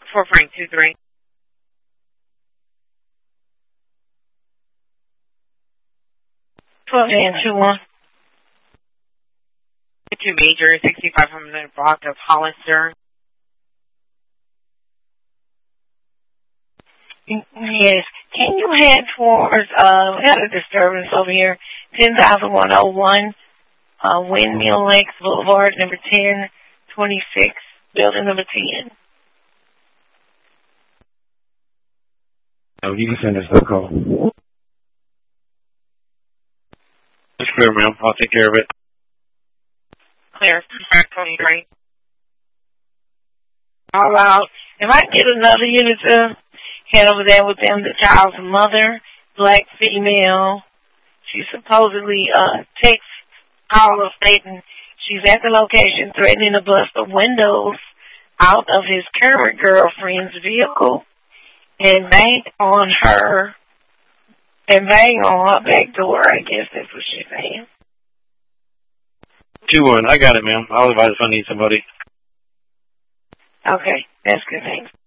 For Frank 23. And 2-1. 2 major, 6500 block of Hollister. Yes. Can you head towards, we got a disturbance over here, 10,101, Windmill Lakes Boulevard, number 1026, building number 10. Oh, you can send us the call. It's clear, ma'am. I'll take care of it. Clear. Frank 23. All right. If I get another unit to head over there with them, the child's mother, black female, she supposedly texts caller stating she's at the location threatening to bust the windows out of his current girlfriend's vehicle and bang on her back door. I guess that's what she's saying. 2-1. I got it, ma'am. I'll advise if I need somebody. Okay. That's good. Thanks.